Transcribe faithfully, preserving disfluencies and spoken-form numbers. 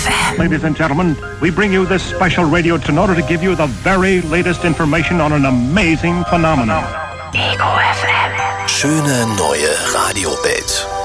F M. Ladies and gentlemen, we bring you this special radio in order to give you the very latest information on an amazing phenomenon. Ego F M. Schöne neue Radiowelt.